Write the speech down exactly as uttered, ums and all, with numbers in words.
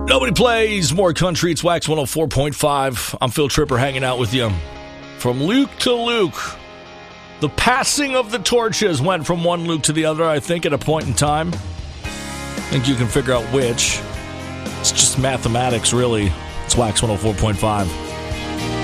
Nobody plays more country. It's Wax one oh four point five. I'm Phil Tripper hanging out with you. From Luke to Luke. The passing of the torches went from one Luke to the other, I think, at a point in time. I think you can figure out which. It's just mathematics, really. It's Wax one oh four point five.